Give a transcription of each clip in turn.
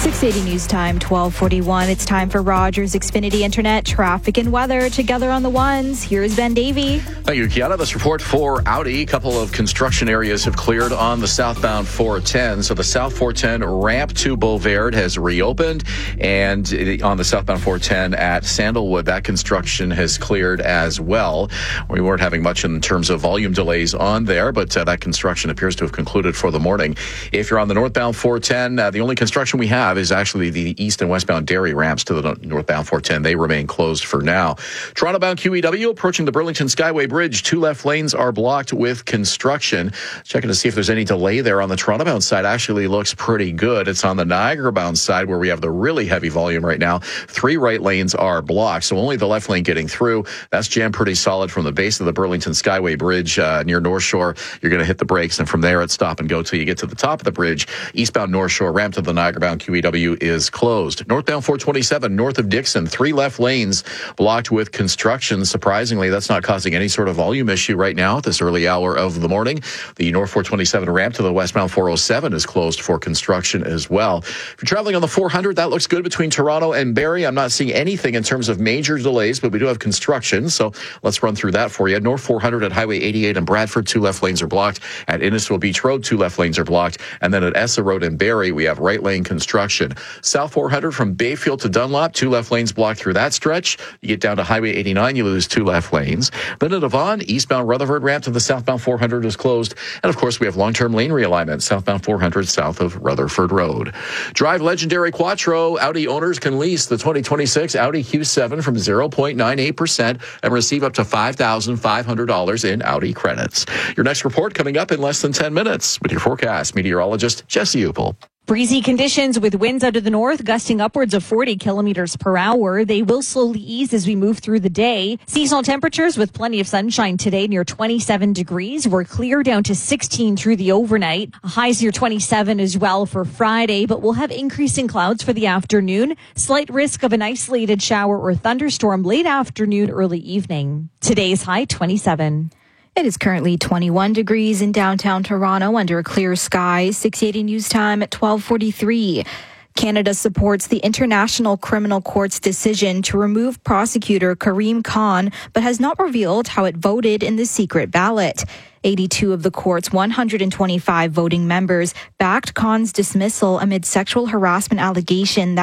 680 News Time, 12:41. It's time for Rogers Xfinity Internet traffic and weather together on the ones. Here's Ben Davey. Thank you, Kiana. This report for Audi. A couple of construction areas have cleared on the southbound 410. So the South 410 ramp to Boulevard has reopened. And on the southbound 410 at Sandalwood, that construction has cleared as well. We weren't having much in terms of volume delays on there, but that construction appears to have concluded for the morning. If you're on the northbound 410, the only construction we have is actually the east and westbound Derry ramps to the northbound 410. They remain closed for now. Toronto-bound QEW approaching the Burlington Skyway Bridge. Two left lanes are blocked with construction. Checking to see if there's any delay there on the Toronto-bound side. Actually looks pretty good. It's on the Niagara-bound side where we have the really heavy volume right now. Three right lanes are blocked, so only the left lane getting through. That's jammed pretty solid from the base of the Burlington Skyway Bridge near North Shore. You're going to hit the brakes, and from there it's stop and go till you get to the top of the bridge. Eastbound North Shore ramp to the Niagara-bound QEW is closed. Northbound 427 north of Dixon, three left lanes blocked with construction. Surprisingly, that's not causing any sort of volume issue right now at this early hour of the morning. The North 427 ramp to the westbound 407 is closed for construction as well. If you're traveling on the 400, that looks good between Toronto and Barrie. I'm not seeing anything in terms of major delays, but we do have construction, so let's run through that for you. North 400 at Highway 88 in Bradford, two left lanes are blocked. At Innisfil Beach Road, two left lanes are blocked. And then at Essa Road in Barrie, we have right lane construction. South 400 from Bayfield to Dunlop, two left lanes blocked through that stretch. You get down to Highway 89, you lose two left lanes. Then at Avon, eastbound Rutherford ramp to the southbound 400 is closed. And of course, we have long-term lane realignment, southbound 400 south of Rutherford Road. Drive legendary Quattro. Audi owners can lease the 2026 Audi Q7 from 0.98% and receive up to $5,500 in Audi credits. Your next report coming up in less than 10 minutes with your forecast meteorologist, Jesse Upel. Breezy conditions with winds out of the north gusting upwards of 40 kilometers per hour. They will slowly ease as we move through the day. Seasonal temperatures with plenty of sunshine today near 27 degrees. We're clear down to 16 through the overnight. Highs near 27 as well for Friday, but we'll have increasing clouds for the afternoon. Slight risk of an isolated shower or thunderstorm late afternoon, early evening. Today's high 27. It is currently 21 degrees in downtown Toronto under a clear sky. 680 News Time at 12:43. Canada supports the International Criminal Court's decision to remove prosecutor Karim Khan, but has not revealed how it voted in the secret ballot. 82 of the court's 125 voting members backed Khan's dismissal amid sexual harassment allegations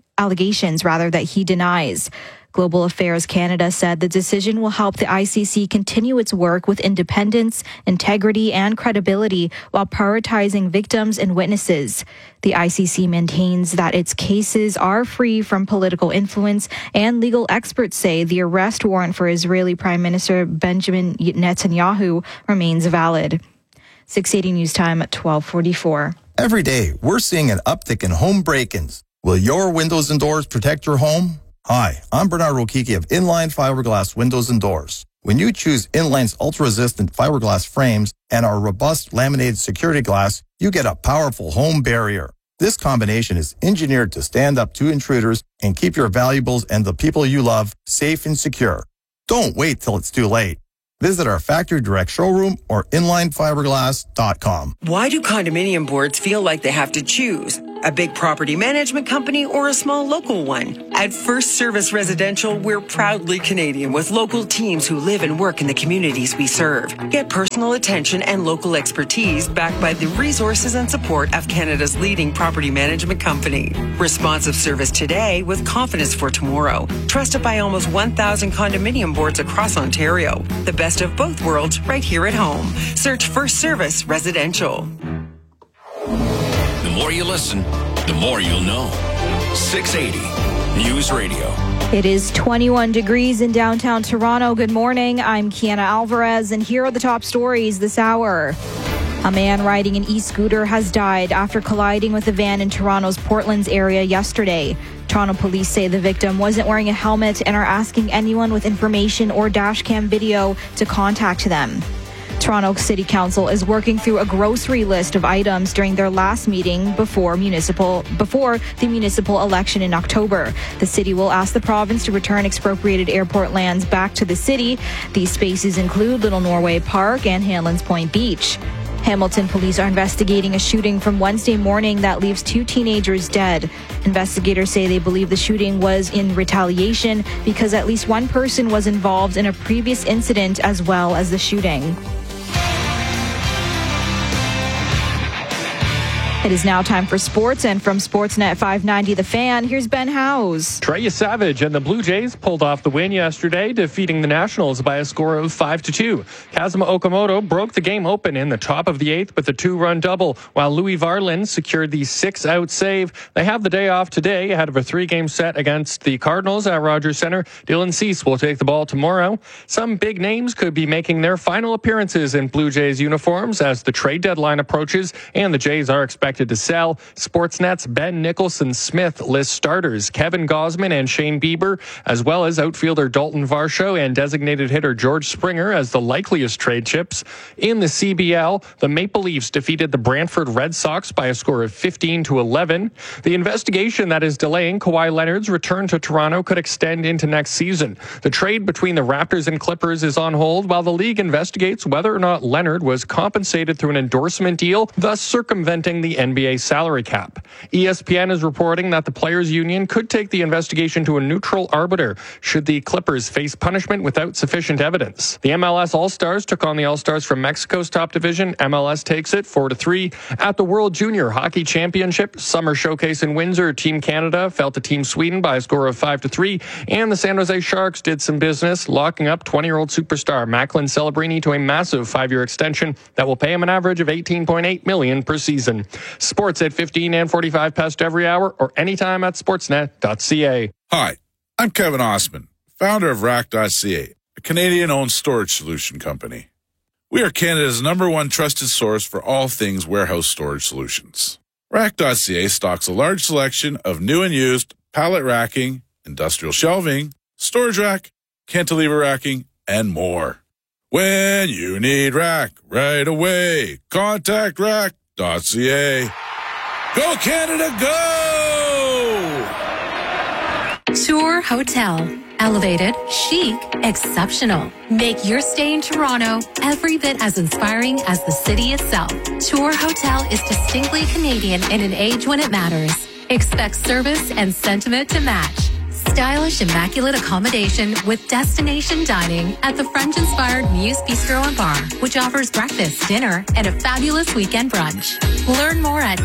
that he denies. Global Affairs Canada said the decision will help the ICC continue its work with independence, integrity, and credibility while prioritizing victims and witnesses. The ICC maintains that its cases are free from political influence, and legal experts say the arrest warrant for Israeli Prime Minister Benjamin Netanyahu remains valid. 680 News Time at 12:44. Every day, we're seeing an uptick in home break-ins. Will your windows and doors protect your home? Hi, I'm Bernard Rokiki of Inline Fiberglass Windows and Doors. When you choose Inline's ultra-resistant fiberglass frames and our robust laminated security glass, you get a powerful home barrier. This combination is engineered to stand up to intruders and keep your valuables and the people you love safe and secure. Don't wait till it's too late. Visit our factory direct showroom or inlinefiberglass.com. Why do condominium boards feel like they have to choose? A big property management company or a small local one? At First Service Residential, we're proudly Canadian with local teams who live and work in the communities we serve. Get personal attention and local expertise backed by the resources and support of Canada's leading property management company. Responsive service today with confidence for tomorrow. Trusted by almost 1,000 condominium boards across Ontario. The best of both worlds right here at home. Search First Service Residential. The more you listen, the more you'll know. 680 News Radio. It is 21 degrees in downtown Toronto. Good morning. I'm Kiana Alvarez, and here are the top stories this hour. A man riding an e-scooter has died after colliding with a van in Toronto's Portlands area yesterday. Toronto police say the victim wasn't wearing a helmet and are asking anyone with information or dashcam video to contact them. Toronto City Council is working through a grocery list of items during their last meeting before the municipal election in October. The city will ask the province to return expropriated airport lands back to the city. These spaces include Little Norway Park and Hanlan's Point Beach. Hamilton police are investigating a shooting from Wednesday morning that leaves 2 teenagers dead. Investigators say they believe the shooting was in retaliation because at least one person was involved in a previous incident as well as the shooting. It is now time for sports, and from Sportsnet 590 The Fan, here's Ben Howes. Trey Savage and the Blue Jays pulled off the win yesterday, defeating the Nationals by a score of 5-2. Kazuma Okamoto broke the game open in the top of the 8th with a 2-run double, while Louis Varland secured the 6-out save. They have the day off today ahead of a 3-game set against the Cardinals at Rogers Center. Dylan Cease will take the ball tomorrow. Some big names could be making their final appearances in Blue Jays uniforms as the trade deadline approaches, and the Jays are expected to sell. Sportsnet's Ben Nicholson-Smith lists starters Kevin Gausman and Shane Bieber, as well as outfielder Dalton Varsho and designated hitter George Springer as the likeliest trade chips. In the CBL, the Maple Leafs defeated the Brantford Red Sox by a score of 15-11. The investigation that is delaying Kawhi Leonard's return to Toronto could extend into next season. The trade between the Raptors and Clippers is on hold while the league investigates whether or not Leonard was compensated through an endorsement deal, thus circumventing the NBA salary cap. ESPN is reporting that the Players Union could take the investigation to a neutral arbiter should the Clippers face punishment without sufficient evidence. The MLS All-Stars took on the All-Stars from Mexico's top division. MLS takes it 4-3. At the World Junior Hockey Championship Summer Showcase in Windsor, Team Canada fell to Team Sweden by a score of 5-3, and the San Jose Sharks did some business, locking up 20-year-old superstar Macklin Celebrini to a massive 5-year extension that will pay him an average of $18.8 million per season. Sports at 15 and 45 past every hour or anytime at sportsnet.ca. Hi, I'm Kevin Osman, founder of Rack.ca, a Canadian-owned storage solution company. We are Canada's #1 trusted source for all things warehouse storage solutions. Rack.ca stocks a large selection of new and used pallet racking, industrial shelving, storage rack, cantilever racking, and more. When you need rack right away, contact Rack.ca. Go Canada, go! Tour Hotel. Elevated, chic, exceptional. Make your stay in Toronto every bit as inspiring as the city itself. Tour Hotel is distinctly Canadian in an age when it matters. Expect service and sentiment to match. Stylish, immaculate accommodation with destination dining at the French-inspired Muse Bistro and Bar, which offers breakfast, dinner, and a fabulous weekend brunch. Learn more at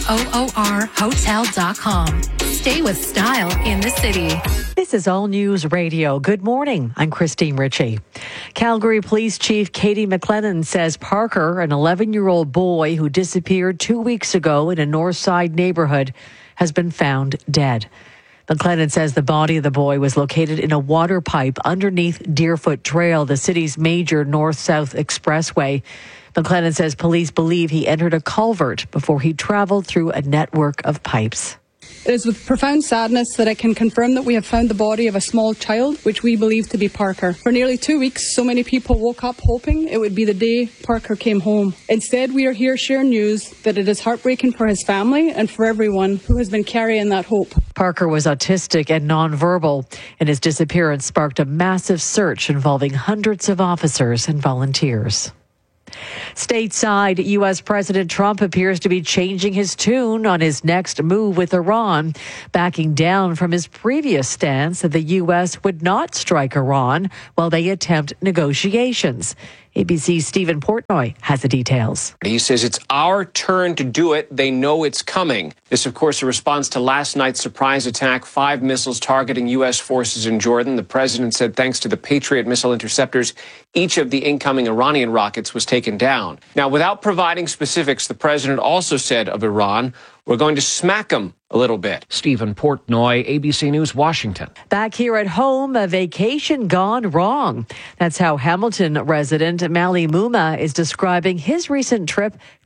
toorhotel.com. Stay with style in the city. This is All News Radio. Good morning. I'm Christine Ritchie. Calgary Police Chief Katie McLennan says Parker, an 11-year-old boy who disappeared 2 weeks ago in a Northside neighborhood, has been found dead. McLennan says the body of the boy was located in a water pipe underneath Deerfoot Trail, the city's major north-south expressway. McLennan says police believe he entered a culvert before he traveled through a network of pipes. It is with profound sadness that I can confirm that we have found the body of a small child, which we believe to be Parker. For nearly 2 weeks, so many people woke up hoping it would be the day Parker came home. Instead, we are here sharing news that it is heartbreaking for his family and for everyone who has been carrying that hope. Parker was autistic and nonverbal, and his disappearance sparked a massive search involving hundreds of officers and volunteers. Stateside, U.S. President Trump appears to be changing his tune on his next move with Iran, backing down from his previous stance that the U.S. would not strike Iran while they attempt negotiations. ABC's Stephen Portnoy has the details. He says it's our turn to do it. They know it's coming. This, of course, a response to last night's surprise attack, 5 missiles targeting U.S. forces in Jordan. The president said thanks to the Patriot missile interceptors, each of the incoming Iranian rockets was taken down. Now, without providing specifics, the president also said of Iran, we're going to smack them a little bit. Stephen Portnoy, ABC News, Washington. Back here at home, a vacation gone wrong. That's how Hamilton resident Mali Muma is describing his recent trip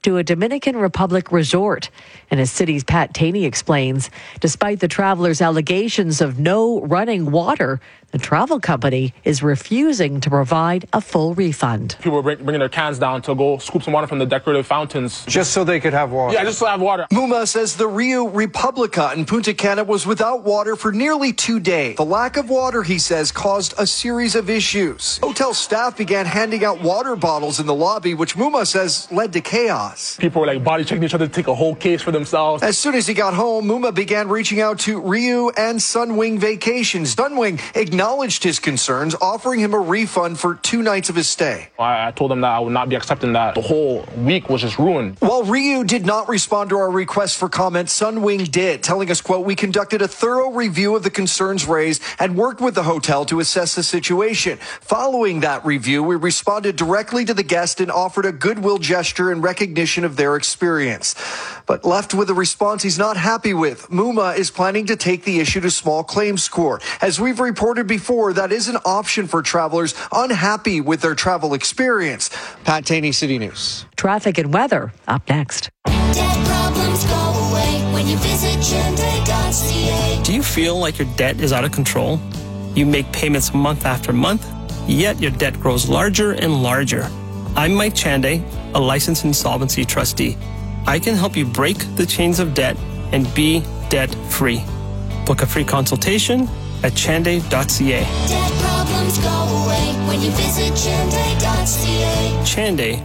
to a Dominican Republic resort. And as City's Pat Taney explains, despite the travelers' allegations of no running water, the travel company is refusing to provide a full refund. People were bringing their cans down to go scoop some water from the decorative fountains. Just so they could have water? Yeah, just to have water. Muma says the Rio Republica in Punta Cana was without water for nearly 2 days. The lack of water, he says, caused a series of issues. Hotel staff began handing out water bottles in the lobby, which Muma says led to chaos. People were like body checking each other to take a whole case for themselves. As soon as he got home, Muma began reaching out to Rio and Sunwing Vacations. Sunwing acknowledged his concerns, offering him a refund for 2 nights of his stay. I told him that I would not be accepting that. The whole week was just ruined. While Rio did not respond to our request for comment, Sunwing did, telling us, quote, "We conducted a thorough review of the concerns raised and worked with the hotel to assess the situation. Following that review, we responded directly to the guest and offered a goodwill gesture in recognition of their experience." But left with a response he's not happy with, Muma is planning to take the issue to small claims court. As we've reported before, that is an option for travelers unhappy with their travel experience. Pat Taney, City News. Traffic and weather up next. Debt problems go away when you visit Chande.ca. Do you feel like your debt is out of control? You make payments month after month, yet your debt grows larger and larger. I'm Mike Chande, a licensed insolvency trustee. I can help you break the chains of debt and be debt-free. Book a free consultation at Chande.ca. Debt problems go away when you visit Chande.ca. Chande,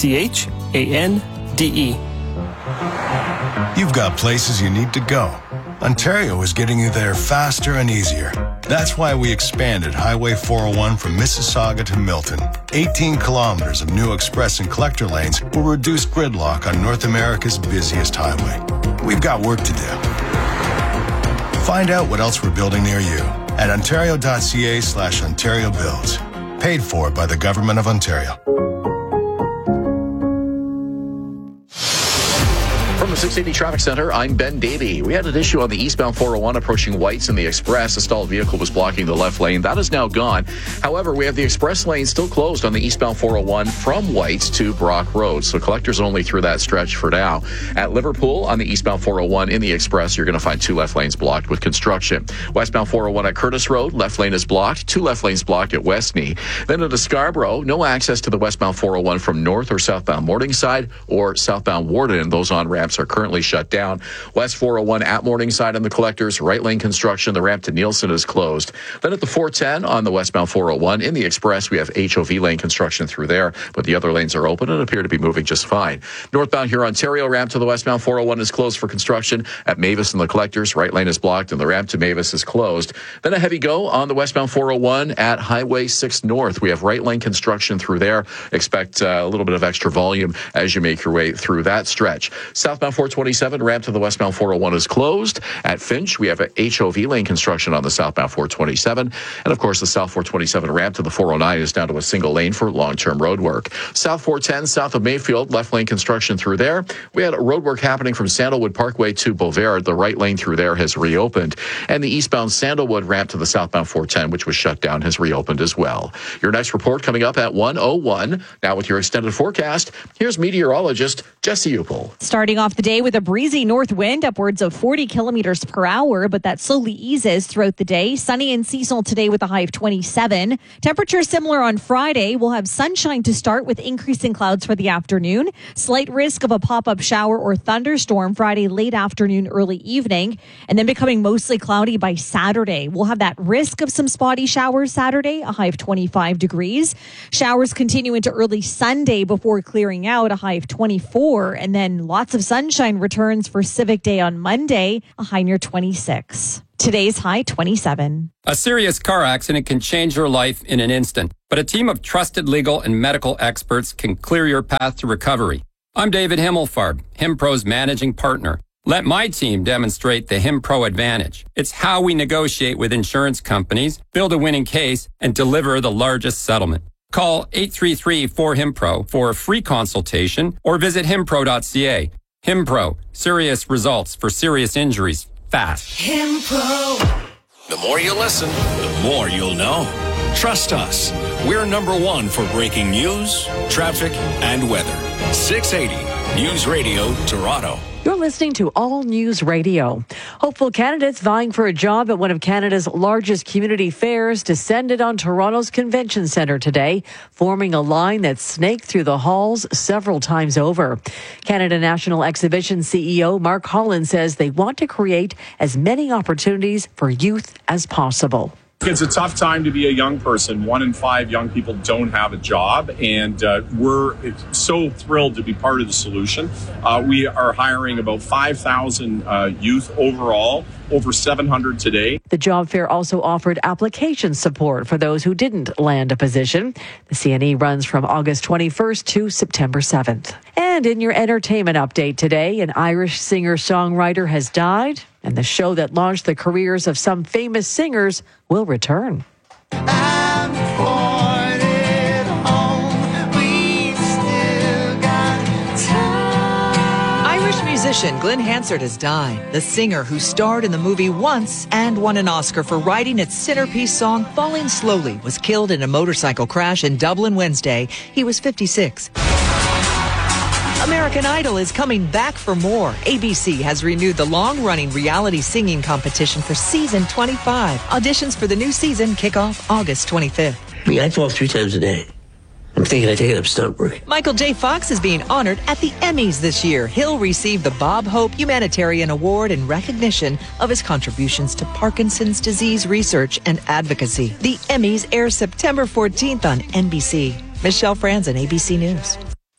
Chande. You've got places you need to go. Ontario is getting you there faster and easier. That's why we expanded Highway 401 from Mississauga to Milton. 18 kilometers of new express and collector lanes will reduce gridlock on North America's busiest highway. We've got work to do. Find out what else we're building near you at ontario.ca/Ontario Builds. Paid for by the Government of Ontario. From the 680 Traffic Center, I'm Ben Davey. We had an issue on the eastbound 401 approaching Whites in the Express. A stalled vehicle was blocking the left lane. That is now gone. However, we have the Express lane still closed on the eastbound 401 from Whites to Brock Road. So collectors only through that stretch for now. At Liverpool on the eastbound 401 in the Express, you're going to find 2 left lanes blocked with construction. Westbound 401 at Curtis Road, left lane is blocked. 2 left lanes blocked at Westney. Then at Scarborough, no access to the westbound 401 from north or southbound Morningside or southbound Warden. Those on-ramps are currently shut down. West 401 at Morningside on the collectors, right lane construction. The ramp to Nielsen is closed. Then at the 410 on the westbound 401 in the Express, we have HOV lane construction through there, but the other lanes are open and appear to be moving just fine. Northbound here, Ontario ramp to the westbound 401 is closed for construction. At Mavis and the collectors, right lane is blocked and the ramp to Mavis is closed. Then a heavy go on the westbound 401 at Highway 6 North. We have right lane construction through there. Expect a little bit of extra volume as you make your way through that stretch. Southbound 427 ramp to the westbound 401 is closed. At Finch, we have a HOV lane construction on the southbound 427. And of course, the South 427 ramp to the 409 is down to a single lane for long-term road work. South 410, south of Mayfield, left lane construction through there. We had road work happening from Sandalwood Parkway to Beauvert. The right lane through there has reopened. And the eastbound Sandalwood ramp to the southbound 410, which was shut down, has reopened as well. Your next report coming up at 1:01. Now with your extended forecast, here's meteorologist Jesse Upel. Starting off the day with a breezy north wind upwards of 40 kilometers per hour, but that slowly eases throughout the day. Sunny and seasonal today with a high of 27. Temperatures similar on Friday. We'll have sunshine to start with increasing clouds for the afternoon. Slight risk of a pop-up shower or thunderstorm Friday late afternoon, early evening, and then becoming mostly cloudy by Saturday. We'll have that risk of some spotty showers Saturday, a high of 25 degrees. Showers continue into early Sunday before clearing out, a high of 24, and then lots of sunshine returns for Civic Day on Monday, a high near 26. Today's high 27. A serious car accident can change your life in an instant, but a team of trusted legal and medical experts can clear your path to recovery. I'm David Himmelfarb, HimPro's managing partner. Let my team demonstrate the HimPro advantage. It's how we negotiate with insurance companies, build a winning case, and deliver the largest settlement. Call 833-4HIMPRO for a free consultation or visit himpro.ca. HimPro, serious results for serious injuries fast. HimPro. The more you listen, the more you'll know. Trust us. We're #1 for breaking news, traffic, and weather. 680 News Radio Toronto. You're listening to All News Radio. Hopeful candidates vying for a job at one of Canada's largest community fairs descended on Toronto's Convention Centre today, forming a line that snaked through the halls several times over. Canada National Exhibition CEO Mark Holland says they want to create as many opportunities for youth as possible. It's a tough time to be a young person. 1 in 5 young people don't have a job, and we're so thrilled to be part of the solution. We are hiring about 5,000 youth overall, over 700 today. The job fair also offered application support for those who didn't land a position. The CNE runs from August 21st to September 7th. And in your entertainment update today, an Irish singer-songwriter has died, and the show that launched the careers of some famous singers will return. Irish musician Glenn Hansard has died. The singer who starred in the movie once and won an Oscar for writing its centerpiece song Falling Slowly was killed in a motorcycle crash in Dublin Wednesday. He was 56. American Idol is coming back for more. ABC has renewed the long-running reality singing competition for season 25. Auditions for the new season kick off August 25th. I fall 3 times a day. I'm thinking I take it up stunt work. Michael J. Fox is being honored at the Emmys this year. He'll receive the Bob Hope Humanitarian Award in recognition of his contributions to Parkinson's disease research and advocacy. The Emmys air September 14th on NBC. Michelle Franzen, ABC News.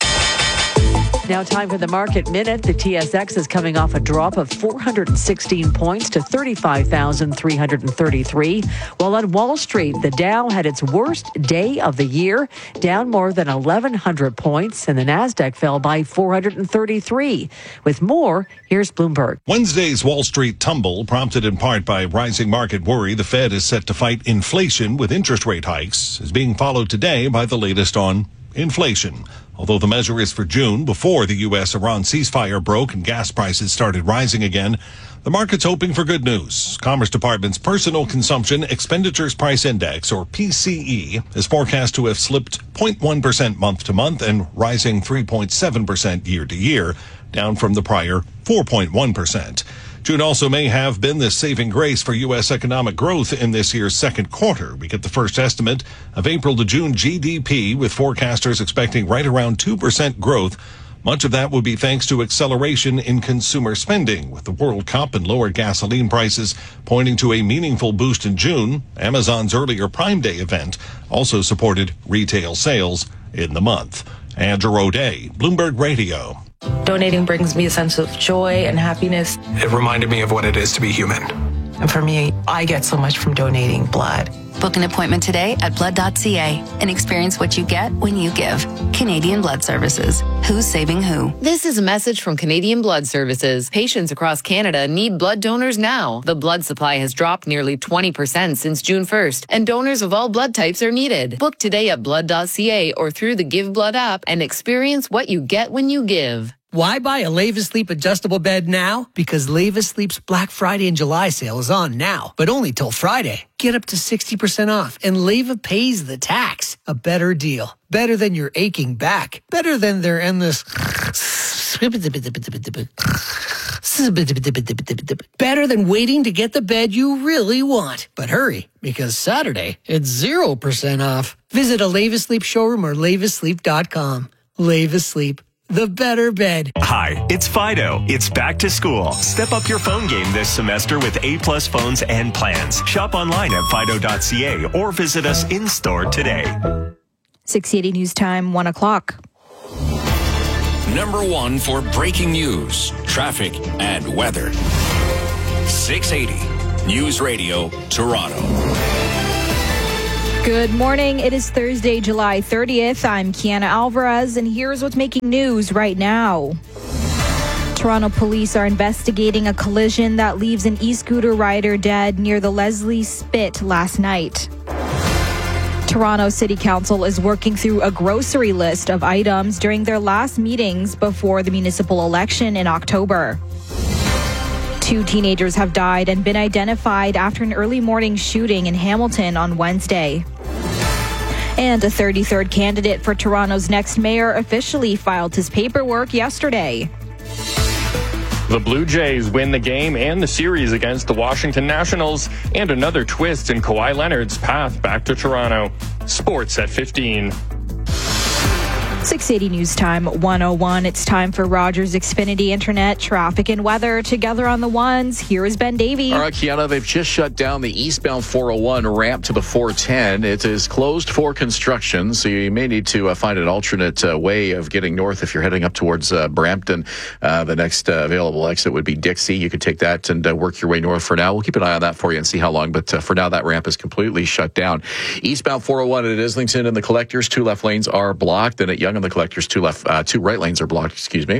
Now time for the Market Minute. The TSX is coming off a drop of 416 points to 35,333. While on Wall Street, the Dow had its worst day of the year, down more than 1,100 points, and the Nasdaq fell by 433. With more, here's Bloomberg. Wednesday's Wall Street tumble, prompted in part by rising market worry the Fed is set to fight inflation with interest rate hikes, is being followed today by the latest on inflation. Although the measure is for June, before the U.S.-Iran ceasefire broke and gas prices started rising again, the market's hoping for good news. Commerce Department's Personal Consumption Expenditures Price Index, or PCE, is forecast to have slipped 0.1% month to month and rising 3.7% year to year, down from the prior 4.1%. June also may have been the saving grace for U.S. economic growth in this year's second quarter. We get the first estimate of April to June GDP, with forecasters expecting right around 2% growth. Much of that would be thanks to acceleration in consumer spending, with the World Cup and lower gasoline prices pointing to a meaningful boost in June. Amazon's earlier Prime Day event also supported retail sales in the month. Andrew O'Day, Bloomberg Radio. Donating brings me a sense of joy and happiness. It reminded me of what it is to be human. And for me, I get so much from donating blood. Book an appointment today at blood.ca and experience what you get when you give. Canadian Blood Services. Who's saving who? This is a message from Canadian Blood Services. Patients across Canada need blood donors now. The blood supply has dropped nearly 20% since June 1st, and donors of all blood types are needed. Book today at blood.ca or through the Give Blood app and experience what you get when you give. Why buy a Leva Sleep adjustable bed now? Because Leva Sleep's Black Friday and July sale is on now, but only till Friday. Get up to 60% off, and Leva pays the tax. A better deal. Better than your aching back. Better than their endless... Better than waiting to get the bed you really want. But hurry, because Saturday, it's 0% off. Visit a Leva Sleep showroom or levasleep.com. Leva Sleep. The better bed. Hi, it's Fido. It's back to school. Step up your phone game this semester with A-plus phones and plans. Shop online at fido.ca or visit us in-store today. 680 News Time, 1 o'clock. Number 1 for breaking news, traffic, and weather. 680 News Radio, Toronto. Good morning. It is Thursday, July 30th. I'm Kiana Alvarez, and here's what's making news right now. Toronto police are investigating a collision that leaves an e-scooter rider dead near the Leslie Spit last night. Toronto City Council is working through a grocery list of items during their last meetings before the municipal election in October. 2 teenagers have died and been identified after an early morning shooting in Hamilton on Wednesday. And a 33rd candidate for Toronto's next mayor officially filed his paperwork yesterday. The Blue Jays win the game and the series against the Washington Nationals, and another twist in Kawhi Leonard's path back to Toronto. Sports at 15. 680 News Time 101. It's time for Rogers Xfinity Internet traffic and weather. Together on the ones, here is Ben Davey. All right, Kiana, they've just shut down the eastbound 401 ramp to the 410. It is closed for construction, so you may need to find an alternate way of getting north if you're heading up towards Brampton. The next available exit would be Dixie. You could take that and work your way north for now. We'll keep an eye on that for you and see how long, but for now, that ramp is completely shut down. Eastbound 401 at Islington and the Collectors, 2 left lanes are blocked, and at Yonge and the Collectors, 2 right lanes are blocked,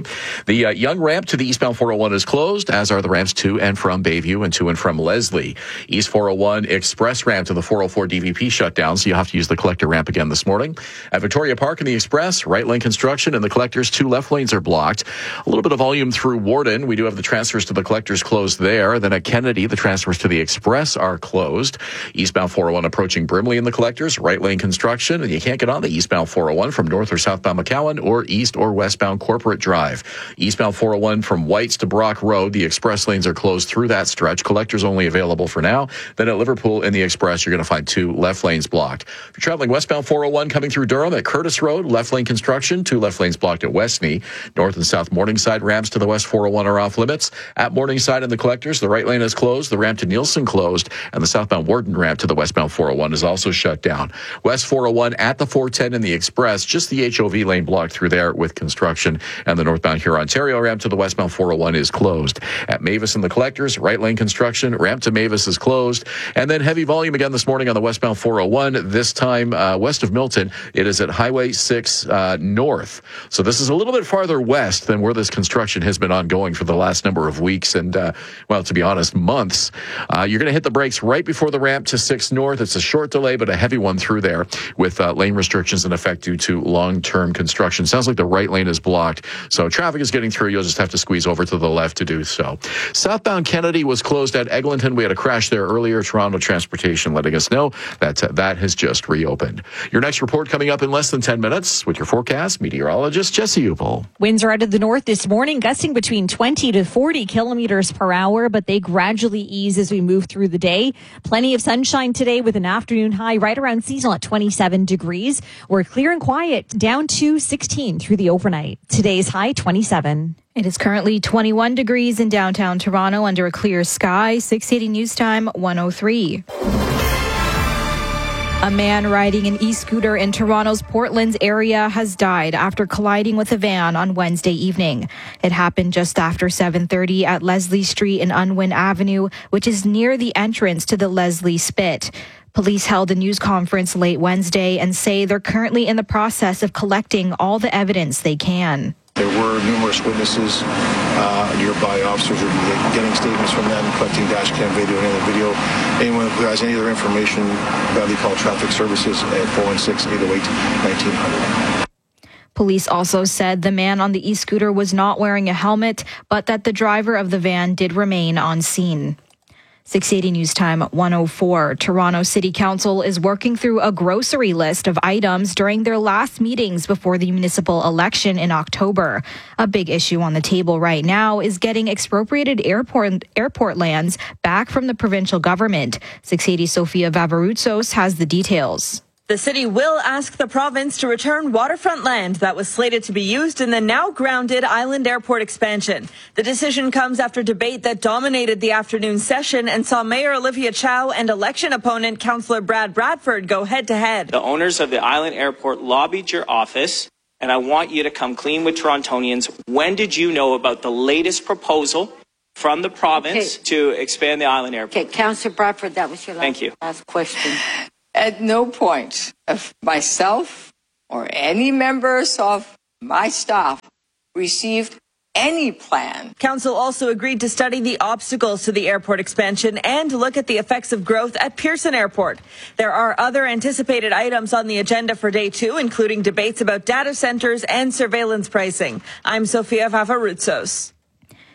The Yonge ramp to the eastbound 401 is closed, as are the ramps to and from Bayview and to and from Leslie. East 401 express ramp to the 404 DVP shut down, so you have to use the Collector ramp again this morning. At Victoria Park and the Express, right lane construction and the Collectors, 2 left lanes are blocked. A little bit of volume through Warden. We do have the transfers to the Collectors closed there. Then at Kennedy, the transfers to the Express are closed. Eastbound 401 approaching Brimley and the Collectors, right lane construction, and you can't get on the eastbound 401 from north or southbound McCowan or east or westbound Corporate Drive. Eastbound 401 from Whites to Brock Road, the express lanes are closed through that stretch. Collectors only available for now. Then at Liverpool in the Express, you're going to find 2 left lanes blocked. If you're traveling westbound 401 coming through Durham at Curtis Road, left lane construction, 2 left lanes blocked at Westney. North and south Morningside ramps to the west 401 are off limits. At Morningside and the Collectors, the right lane is closed, the ramp to Nielsen closed, and the southbound Warden ramp to the westbound 401 is also shut down. West 401 at the 410 in the Express, just the HOV lane blocked through there with construction, and the northbound Huron-Ontario ramp to the westbound 401 is closed. At Mavis and the Collectors, right lane construction, ramp to Mavis is closed, and then heavy volume again this morning on the westbound 401, this time west of Milton. It is at Highway 6 north. So this is a little bit farther west than where this construction has been ongoing for the last number of weeks and, well, to be honest, months. You're going to hit the brakes right before the ramp to 6 north. It's a short delay, but a heavy one through there with lane restrictions in effect due to long-term construction. Sounds like the right lane is blocked, so traffic is getting through. You'll just have to squeeze over to the left to do so. Southbound Kennedy was closed at Eglinton. We had a crash there earlier. Toronto Transportation letting us know that that has just reopened. Your next report coming up in less than 10 minutes with your forecast, meteorologist Jesse Upel. Winds are out of the north this morning, gusting between 20 to 40 kilometers per hour, but they gradually ease as we move through the day. Plenty of sunshine today with an afternoon high right around seasonal at 27 degrees. We're clear and quiet down to 16 through the overnight. Today's high 27. It is currently 21 degrees in downtown Toronto under a clear sky. 680 News Time 103. A man riding an e-scooter in Toronto's Portlands area has died after colliding with a van on Wednesday evening. It happened just after 7:30 at Leslie Street and Unwin Avenue, which is near the entrance to the Leslie Spit. Police held a news conference late Wednesday and say they're currently in the process of collecting all the evidence they can. There were numerous witnesses. Nearby officers will be getting statements from them, collecting dash cam video and other video. Anyone who has any other information, they call traffic services at 416-808-1900. Police also said the man on the e-scooter was not wearing a helmet, but that the driver of the van did remain on scene. 680 News Time 104. Toronto City Council is working through a grocery list of items during their last meetings before the municipal election in October. A big issue on the table right now is getting expropriated airport lands back from the provincial government. 680 Sofia Vavaroutsos has the details. The city will ask the province to return waterfront land that was slated to be used in the now grounded Island Airport expansion. The decision comes after debate that dominated the afternoon session and saw Mayor Olivia Chow and election opponent Councillor Brad Bradford go head-to-head. The owners of the Island Airport lobbied your office, and I want you to come clean with Torontonians. When did you know about the latest proposal from the province to expand the Island Airport? Okay, Councillor Bradford, that was your last question. At no point of myself or any members of my staff received any plan. Council also agreed to study the obstacles to the airport expansion and look at the effects of growth at Pearson Airport. There are other anticipated items on the agenda for day 2, including debates about data centers and surveillance pricing. I'm Sofia Vavaroutsos.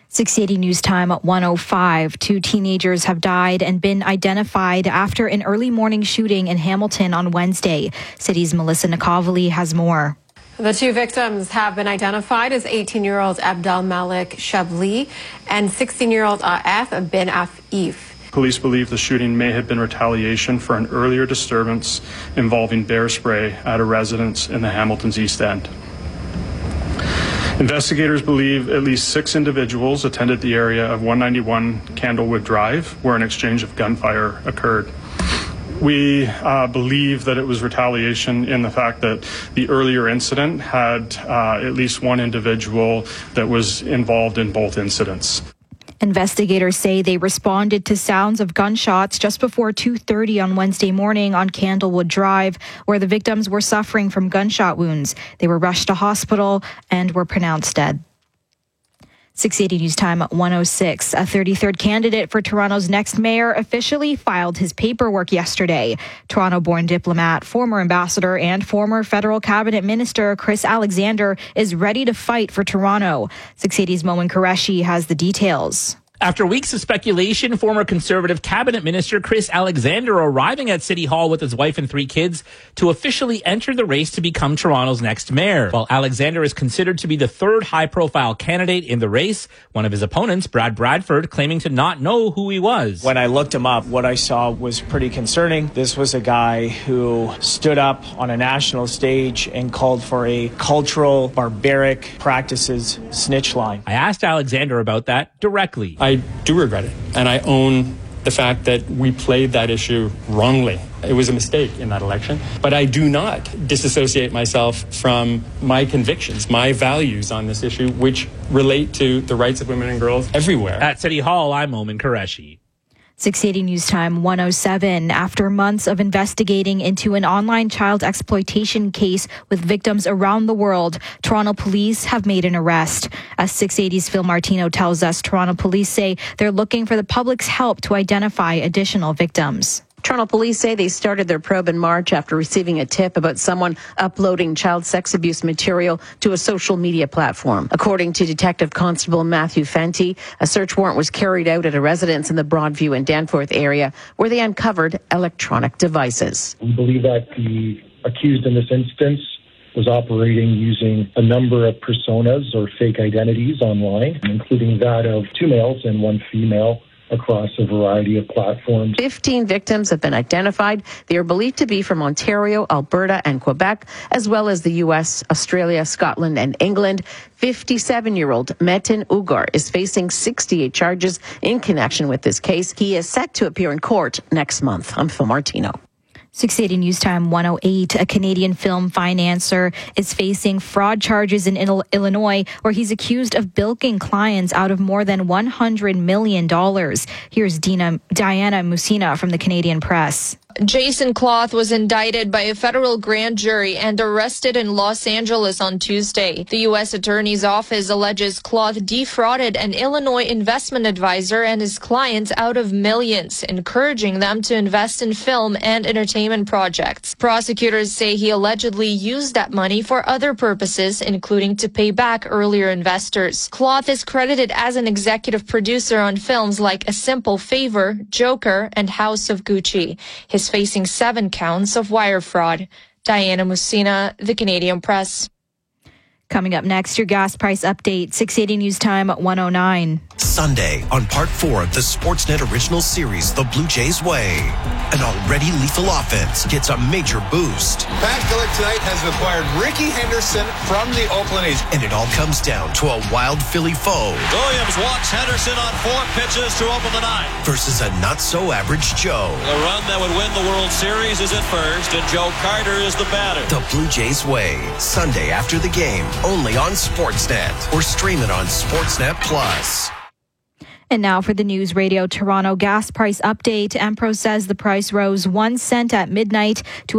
680 News Time at 1:05. 2 teenagers have died and been identified after an early morning shooting in Hamilton on Wednesday. City's Melissa Nikovely has more. The 2 victims have been identified as 18-year-old Abdel Malik Shabli and 16-year-old Af bin Afif. Police believe the shooting may have been retaliation for an earlier disturbance involving bear spray at a residence in the Hamilton's East End. Investigators believe at least 6 individuals attended the area of 191 Candlewood Drive, where an exchange of gunfire occurred. We believe that it was retaliation in the fact that the earlier incident had at least 1 individual that was involved in both incidents. Investigators say they responded to sounds of gunshots just before 2:30 on Wednesday morning on Candlewood Drive, where the victims were suffering from gunshot wounds. They were rushed to hospital and were pronounced dead. 680 News Time at 1:06. A 33rd candidate for Toronto's next mayor officially filed his paperwork yesterday. Toronto-born diplomat, former ambassador, and former federal cabinet minister Chris Alexander is ready to fight for Toronto. 680's Moen Qureshi has the details. After weeks of speculation, former Conservative cabinet minister Chris Alexander arriving at City Hall with his wife and 3 kids to officially enter the race to become Toronto's next mayor. While Alexander is considered to be the 3rd high-profile candidate in the race, one of his opponents, Brad Bradford, claiming to not know who he was. When I looked him up, what I saw was pretty concerning. This was a guy who stood up on a national stage and called for a cultural, barbaric practices snitch line. I asked Alexander about that directly. I do regret it, and I own the fact that we played that issue wrongly. It was a mistake in that election, but I do not disassociate myself from my convictions, my values on this issue, which relate to the rights of women and girls everywhere. At City Hall, I'm Moen Qureshi. 680 News Time 1:07. After months of investigating into an online child exploitation case with victims around the world, Toronto police have made an arrest. As 680's Phil Martino tells us, Toronto police say they're looking for the public's help to identify additional victims. Toronto police say they started their probe in March after receiving a tip about someone uploading child sex abuse material to a social media platform. According to Detective Constable Matthew Fenty, a search warrant was carried out at a residence in the Broadview and Danforth area where they uncovered electronic devices. We believe that the accused in this instance was operating using a number of personas or fake identities online, including that of 2 males and 1 female, across a variety of platforms. 15 victims have been identified. They are believed to be from Ontario, Alberta, and Quebec, as well as the U.S., Australia, Scotland, and England. 57-year-old Metin Ugar is facing 68 charges in connection with this case. He is set to appear in court next month. I'm Phil Martino. 680 News Time 1:08. A Canadian film financier is facing fraud charges in Illinois, where he's accused of bilking clients out of more than $100 million. Here's Diana Musina from the Canadian Press. Jason Cloth was indicted by a federal grand jury and arrested in Los Angeles on Tuesday. The U.S. Attorney's Office alleges Cloth defrauded an Illinois investment advisor and his clients out of millions, encouraging them to invest in film and entertainment projects. Prosecutors say he allegedly used that money for other purposes, including to pay back earlier investors. Cloth is credited as an executive producer on films like A Simple Favor, Joker, and House of Gucci. Is facing 7 counts of wire fraud. Diana Musina, The Canadian Press. Coming up next, your gas price update, 680 News Time at 1:09. Sunday on part 4 of the Sportsnet original series, The Blue Jays Way. An already lethal offense gets a major boost. Pat Gillick tonight has acquired Ricky Henderson from the Oakland A's. And it all comes down to a wild Philly foe. Williams walks Henderson on 4 pitches to open the 9th. Versus a not-so-average Joe. The run that would win the World Series is at first, and Joe Carter is the batter. The Blue Jays Way, Sunday after the game, only on Sportsnet, or stream it on Sportsnet Plus. And now for the News Radio Toronto gas price update. Empro says the price rose 1 cent at midnight to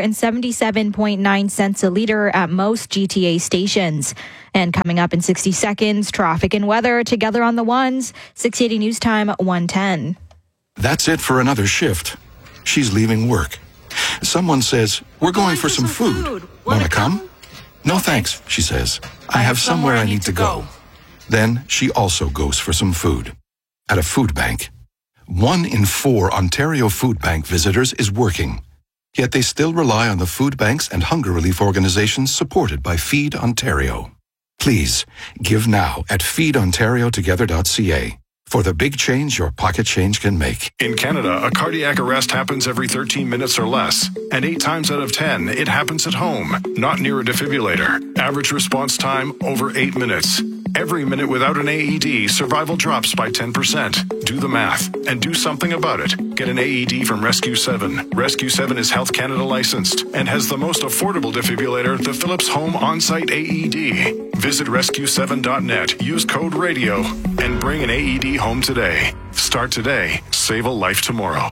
$1.77.9 a liter at most GTA stations. And coming up in 60 seconds, traffic and weather together on the ones. 680 News Time at 1:10. That's it for another shift. She's leaving work. Someone says, "We're going for some food. Want to come?" "No thanks," she says. "I have somewhere I need to go." Then she also goes for some food. At a food bank. 1 in 4 Ontario Food Bank visitors is working. Yet they still rely on the food banks and hunger relief organizations supported by Feed Ontario. Please, give now at feedontariotogether.ca. For the big change your pocket change can make. In Canada, a cardiac arrest happens every 13 minutes or less. And 8 times out of 10, it happens at home, not near a defibrillator. Average response time, over 8 minutes. Every minute without an AED, survival drops by 10%. Do the math and do something about it. Get an AED from Rescue 7. Rescue 7 is Health Canada licensed and has the most affordable defibrillator, the Philips Home On-Site AED. Visit rescue7.net, use code RADIO, and bring an AED home today. Start today. Save a life tomorrow.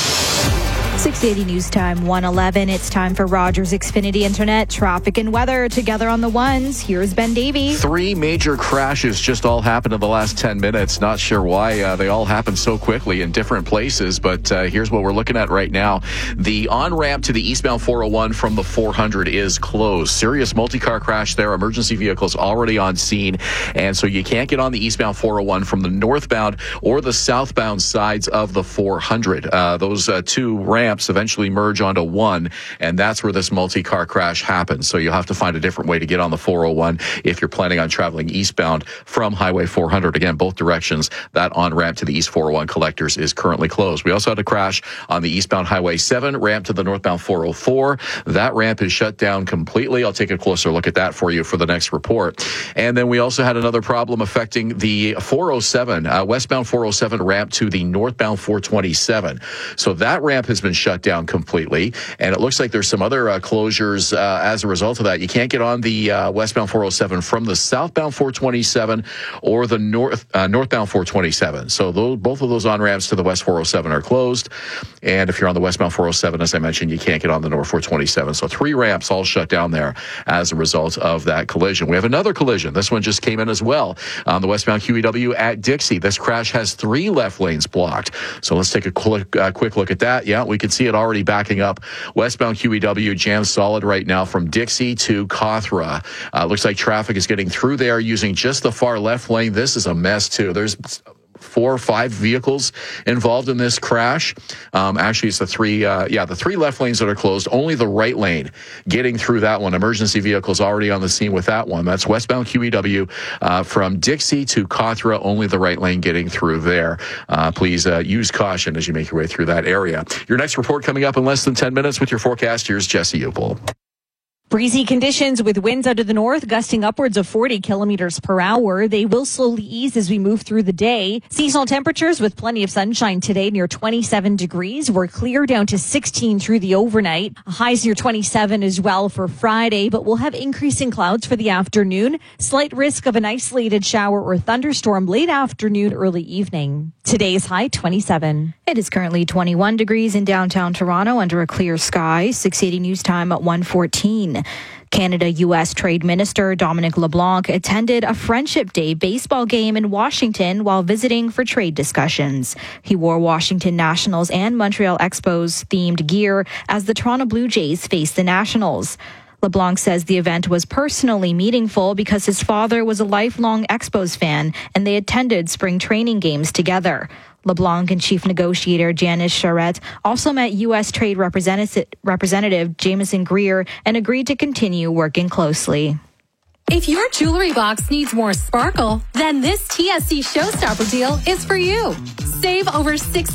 680 News Time 111. It's time for Rogers Xfinity Internet traffic and weather together on the ones. Here's Ben Davey. 3 major crashes just all happened in the last 10 minutes. Not sure why they all happened so quickly in different places, but here's what we're looking at right now. The on-ramp to the eastbound 401 from the 400 is closed. Serious multi-car crash there. Emergency vehicles already on scene, and so you can't get on the eastbound 401 from the northbound or the southbound sides of the 400. Those 2 ramps eventually merge onto one, and that's where this multi-car crash happens. So you'll have to find a different way to get on the 401 if you're planning on traveling eastbound from Highway 400. Again, both directions, that on-ramp to the East 401 collectors is currently closed. We also had a crash on the eastbound Highway 7 ramp to the northbound 404. That ramp is shut down completely. I'll take a closer look at that for you for the next report. And then we also had another problem affecting the 407, westbound 407 ramp to the northbound 427. So that ramp has been shut down completely, and it looks like there's some other closures as a result of that. You can't get on the westbound 407 from the southbound 427 or the northbound 427. So both of those on-ramps to the west 407 are closed, and if you're on the westbound 407, as I mentioned, you can't get on the north 427. So 3 ramps all shut down there as a result of that collision. We have another collision. This one just came in as well on the westbound QEW at Dixie. This crash has 3 left lanes blocked. So let's take a quick look at that. Yeah, we can see it already backing up. Westbound QEW jammed solid right now from Dixie to Cawthra. Looks like traffic is getting through there using just the far left lane. This is a mess too. There's 4 or 5 vehicles involved in this crash. Actually, it's the 3 left lanes that are closed. Only the right lane getting through that one. Emergency vehicles already on the scene with that one. That's westbound QEW from Dixie to Cawthra. Only the right lane getting through there. Please use caution as you make your way through that area. Your next report coming up in less than 10 minutes with your forecast. Here's Jesse Upel. Breezy conditions with winds out of the north gusting upwards of 40 kilometers per hour. They will slowly ease as we move through the day. Seasonal temperatures with plenty of sunshine today near 27 degrees. We're clear down to 16 through the overnight. Highs near 27 as well for Friday, but we'll have increasing clouds for the afternoon. Slight risk of an isolated shower or thunderstorm late afternoon, early evening. Today's high 27. It is currently 21 degrees in downtown Toronto under a clear sky. 680 News Time at 1:14. Canada-U.S. Trade Minister Dominic LeBlanc attended a Friendship Day baseball game in Washington while visiting for trade discussions. He wore Washington Nationals and Montreal Expos themed gear as the Toronto Blue Jays faced the Nationals. LeBlanc says the event was personally meaningful because his father was a lifelong Expos fan and they attended spring training games together. LeBlanc and Chief Negotiator Janice Charette also met U.S. Trade Representative Jameson Greer and agreed to continue working closely. If your jewelry box needs more sparkle, then this TSC Showstopper deal is for you. Save over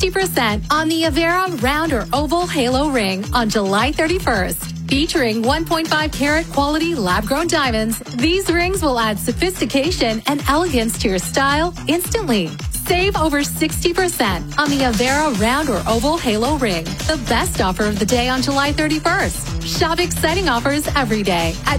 60% on the Avera Round or Oval Halo Ring on July 31st. Featuring 1.5 carat quality lab-grown diamonds, these rings will add sophistication and elegance to your style instantly. Save over 60% on the Avera Round or Oval Halo Ring, the best offer of the day on July 31st. Shop exciting offers every day at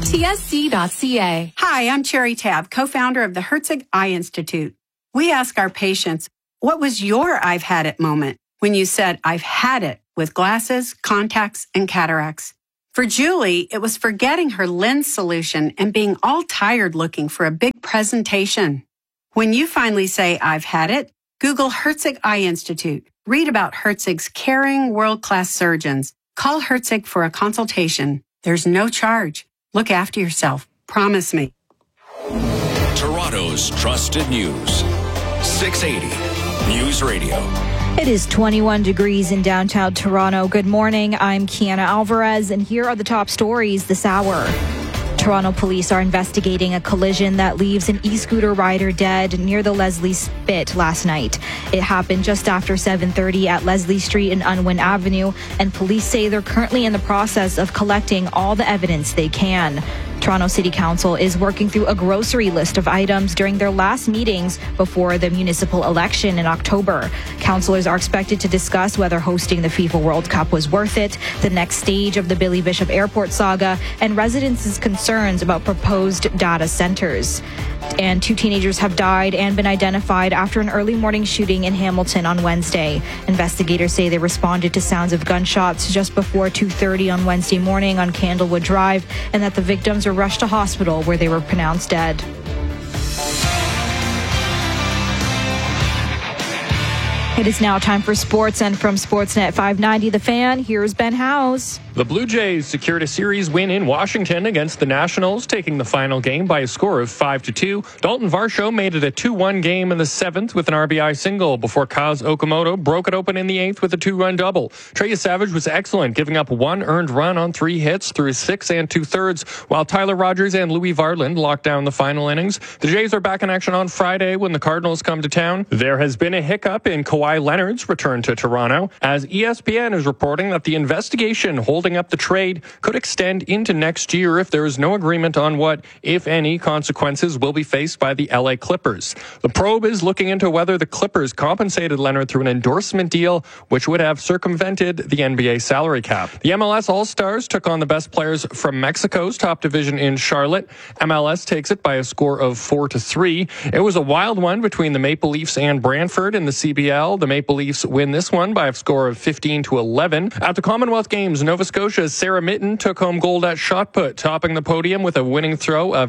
tsc.ca. Hi, I'm Cherry Tabb, co-founder of the Herzig Eye Institute. We ask our patients, what was your I've had it moment when you said, I've had it with glasses, contacts, and cataracts? For Julie, it was forgetting her lens solution and being all tired looking for a big presentation. When you finally say, I've had it, Google Herzig Eye Institute. Read about Herzig's caring, world-class surgeons. Call Herzig for a consultation. There's no charge. Look after yourself. Promise me. Toronto's trusted news. 680 News Radio. It is 21 degrees in downtown Toronto. Good morning. I'm Kiana Alvarez, and here are the top stories this hour. Toronto police are investigating a collision that leaves an e-scooter rider dead near the Leslie Spit last night. It happened just after 7:30 at Leslie Street and Unwin Avenue, and police say they're currently in the process of collecting all the evidence they can. Toronto City Council is working through a grocery list of items during their last meetings before the municipal election in October. Councillors are expected to discuss whether hosting the FIFA World Cup was worth it, the next stage of the Billy Bishop Airport saga, and residents' concerns about proposed data centers. And 2 teenagers have died and been identified after an early morning shooting in Hamilton on Wednesday. Investigators say they responded to sounds of gunshots just before 2:30 on Wednesday morning on Candlewood Drive, and that the victims were rushed to hospital where they were pronounced dead. It is now time for sports, and from Sportsnet 590 The Fan, here's Ben Howes. The Blue Jays secured a series win in Washington against the Nationals, taking the final game by a score of 5-2. Dalton Varsho made it a 2-1 game in the 7th with an RBI single before Kaz Okamoto broke it open in the 8th with a 2-run double. Trey Savage was excellent, giving up 1 earned run on 3 hits through 6 2/3, while Tyler Rogers and Louis Varland locked down the final innings. The Jays are back in action on Friday when the Cardinals come to town. There has been a hiccup in Kawhi Leonard's return to Toronto, as ESPN is reporting that the investigation holding up the trade could extend into next year if there is no agreement on what, if any, consequences will be faced by the LA Clippers. The probe is looking into whether the Clippers compensated Leonard through an endorsement deal, which would have circumvented the NBA salary cap. The MLS All-Stars took on the best players from Mexico's top division in Charlotte. MLS takes it by a score of 4-3. It was a wild one between the Maple Leafs and Brantford in the CBL. The Maple Leafs win this one by a score of 15-11. At the Commonwealth Games, Nova Scotia's Sarah Mitten took home gold at shot put, topping the podium with a winning throw of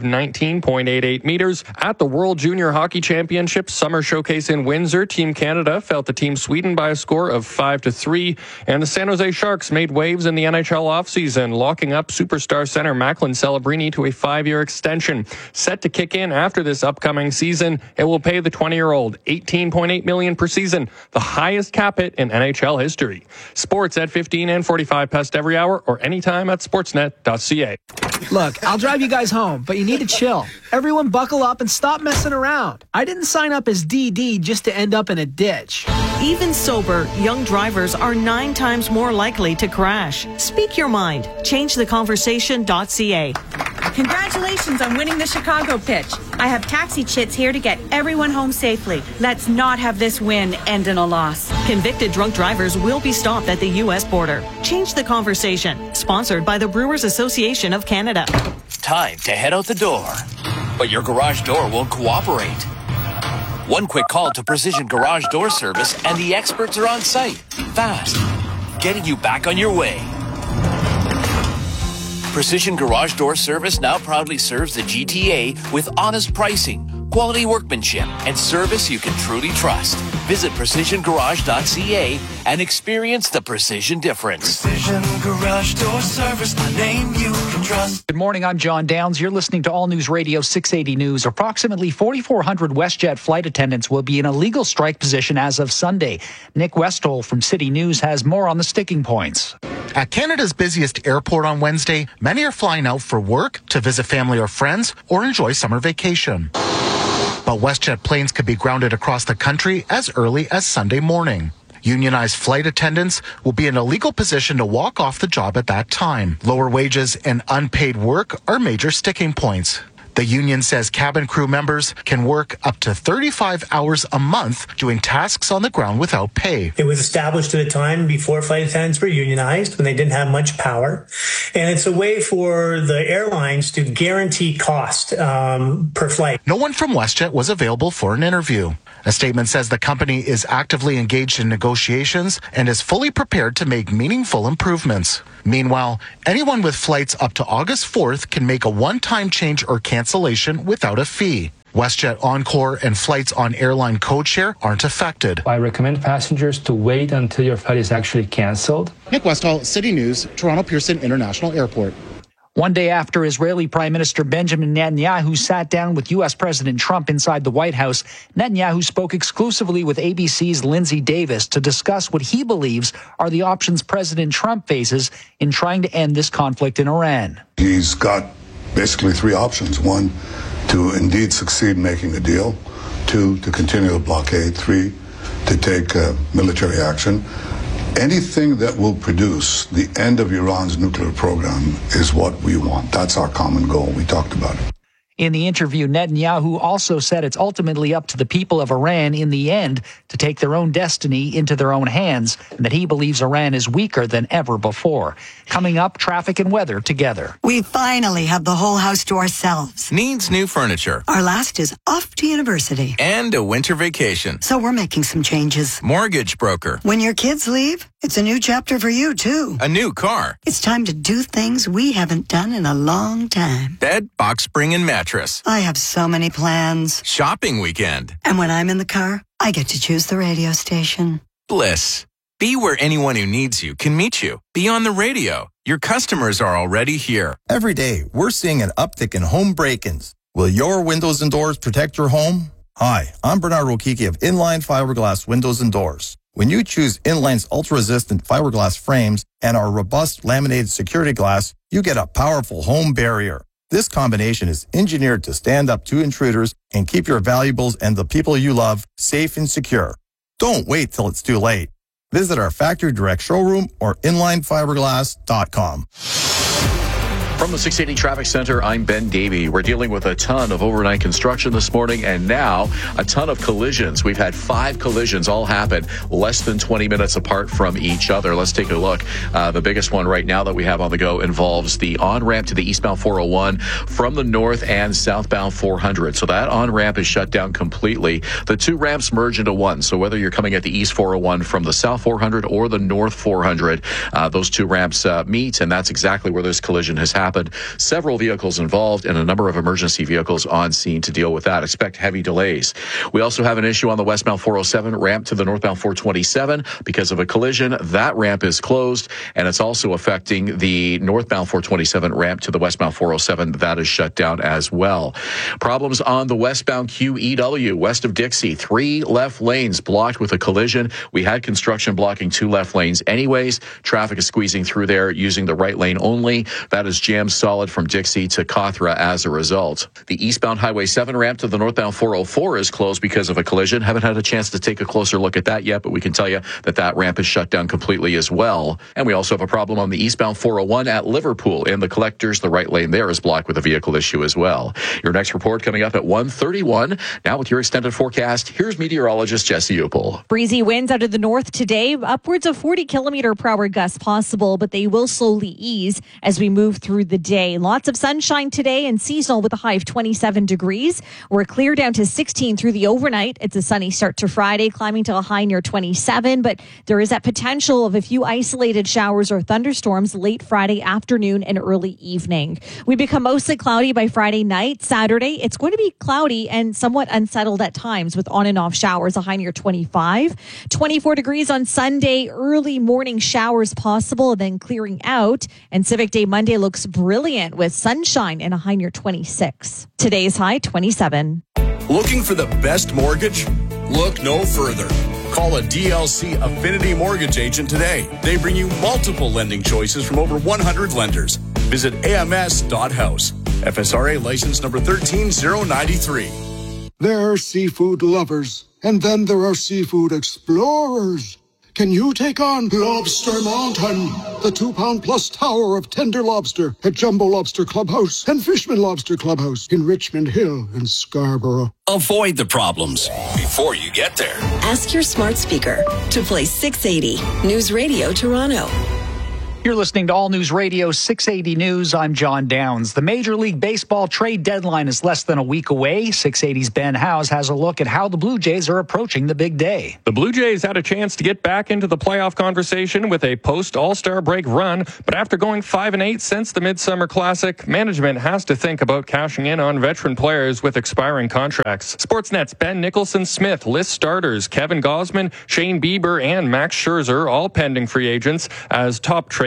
19.88 meters. At the World Junior Hockey Championship Summer Showcase in Windsor, Team Canada fell to Team Sweden by a score of 5-3. And the San Jose Sharks made waves in the NHL offseason, locking up superstar center Macklin Celebrini to a 5-year extension. Set to kick in after this upcoming season, it will pay the 20-year-old $18.8 million per season, the highest cap hit in NHL history. Sports at 15 and 45 past every hour or anytime at sportsnet.ca. Look, I'll drive you guys home, but you need to chill. Everyone buckle up and stop messing around. I didn't sign up as DD just to end up in a ditch. Even sober, young drivers are 9 times more likely to crash. Speak your mind. ChangeTheConversation.ca. Congratulations on winning the Chicago pitch. I have taxi chits here to get everyone home safely. Let's not have this win end in a loss. Convicted drunk drivers will be stopped at the U.S. border. Change the Conversation. Sponsored by the Brewers Association of Canada. Time to head out the door. But your garage door won't cooperate. One quick call to Precision Garage Door Service and the experts are on site. Fast. Getting you back on your way. Precision Garage Door Service now proudly serves the GTA with honest pricing, quality workmanship, and service you can truly trust. Visit precisiongarage.ca and experience the precision difference. Precision Garage Door Service, the name you can trust. Good morning, I'm John Downs. You're listening to All News Radio 680 News. Approximately 4,400 WestJet flight attendants will be in a legal strike position as of Sunday. Nick Westall from City News has more on the sticking points. At Canada's busiest airport on Wednesday, many are flying out for work, to visit family or friends, or enjoy summer vacation. But WestJet planes could be grounded across the country as early as Sunday morning. Unionized flight attendants will be in a legal position to walk off the job at that time. Lower wages and unpaid work are major sticking points. The union says cabin crew members can work up to 35 hours a month doing tasks on the ground without pay. It was established at a time before flight attendants were unionized, when they didn't have much power. And it's a way for the airlines to guarantee cost per flight. No one from WestJet was available for an interview. A statement says the company is actively engaged in negotiations and is fully prepared to make meaningful improvements. Meanwhile, anyone with flights up to August 4th can make a one-time change or cancellation without a fee. WestJet Encore and flights on airline codeshare aren't affected. I recommend passengers to wait until your flight is actually canceled. Nick Westall, City News, Toronto Pearson International Airport. One day after Israeli Prime Minister Benjamin Netanyahu sat down with U.S. President Trump inside the White House, Netanyahu spoke exclusively with ABC's Lindsay Davis to discuss what he believes are the options President Trump faces in trying to end this conflict in Iran. He's got basically three options. One, to indeed succeed in making a deal. Two, to continue the blockade. Three, to take military action. Anything that will produce the end of Iran's nuclear program is what we want. That's our common goal. We talked about it. In the interview, Netanyahu also said it's ultimately up to the people of Iran in the end to take their own destiny into their own hands, and that he believes Iran is weaker than ever before. Coming up, traffic and weather together. We finally have the whole house to ourselves. Needs new furniture. Our last is off to university. And a winter vacation. So we're making some changes. Mortgage broker. When your kids leave, it's a new chapter for you, too. A new car. It's time to do things we haven't done in a long time. Bed, box spring, and mattress. I have so many plans. Shopping weekend. And when I'm in the car, I get to choose the radio station. Bliss. Be where anyone who needs you can meet you. Be on the radio. Your customers are already here. Every day, we're seeing an uptick in home break-ins. Will your windows and doors protect your home? Hi, I'm Bernard Rokiki of Inline Fiberglass Windows and Doors. When you choose Inline's ultra-resistant fiberglass frames and our robust laminated security glass, you get a powerful home barrier. This combination is engineered to stand up to intruders and keep your valuables and the people you love safe and secure. Don't wait till it's too late. Visit our factory direct showroom or inlinefiberglass.com. From the 680 Traffic Center, I'm Ben Davey. We're dealing with a ton of overnight construction this morning and now a ton of collisions. We've had 5 collisions all happen less than 20 minutes apart from each other. Let's take a look. The biggest one right now that we have on the go involves the on-ramp to the eastbound 401 from the north and southbound 400. So that on-ramp is shut down completely. The 2 ramps merge into one. So whether you're coming at the east 401 from the south 400 or the north 400, those 2 ramps meet, and that's exactly where this collision has happened. Several vehicles involved and a number of emergency vehicles on scene to deal with that. Expect heavy delays. We also have an issue on the westbound 407 ramp to the northbound 427 because of a collision. That ramp is closed, and it's also affecting the northbound 427 ramp to the westbound 407. That is shut down as well. Problems on the westbound QEW west of Dixie. 3 left lanes blocked with a collision. We had construction blocking 2 left lanes anyways. Traffic is squeezing through there using the right lane only. That is jammed solid from Dixie to Cawthra as a result. The eastbound Highway 7 ramp to the northbound 404 is closed because of a collision. Haven't had a chance to take a closer look at that yet, but we can tell you that that ramp is shut down completely as well. And we also have a problem on the eastbound 401 at Liverpool. In the collectors, the right lane there is blocked with a vehicle issue as well. Your next report coming up at 1:31. Now with your extended forecast, here's meteorologist Jesse Upel. Breezy winds out of the north today, upwards of 40-kilometer-per-hour gusts possible, but they will slowly ease as we move through the day. Lots of sunshine today and seasonal with a high of 27 degrees. We're clear down to 16 through the overnight. It's a sunny start to Friday, climbing to a high near 27, but there is that potential of a few isolated showers or thunderstorms late Friday afternoon and early evening. We become mostly cloudy by Friday night. Saturday, it's going to be cloudy and somewhat unsettled at times with on and off showers, a high near 25. 24 degrees on Sunday, early morning showers possible, then clearing out. And Civic Day Monday looks brilliant with sunshine and a high near 26. Today's high 27. Looking for the best mortgage? Look no further. Call a DLC Affinity Mortgage agent today. They bring you multiple lending choices from over 100 lenders. Visit ams.house. FSRA license number 13093. There are seafood lovers, and then there are seafood explorers. Can you take on Lobster Mountain, the 2-pound-plus tower of tender lobster at Jumbo Lobster Clubhouse and Fishman Lobster Clubhouse in Richmond Hill and Scarborough? Avoid the problems before you get there. Ask your smart speaker to play 680 News Radio Toronto. You're listening to All News Radio 680 News. I'm John Downs. The Major League Baseball trade deadline is less than a week away. 680's Ben Howes has a look at how the Blue Jays are approaching the big day. The Blue Jays had a chance to get back into the playoff conversation with a post-All-Star break run, but after going 5-8 since the Midsummer Classic, management has to think about cashing in on veteran players with expiring contracts. Sportsnet's Ben Nicholson-Smith lists starters Kevin Gausman, Shane Bieber, and Max Scherzer, all pending free agents, as top trade